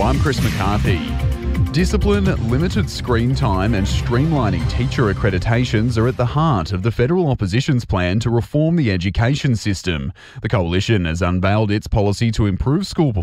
I'm Chris McCarthy. Discipline, limited screen time and streamlining teacher accreditations are at the heart of the federal opposition's plan to reform the education system. The coalition has unveiled its policy to improve school performance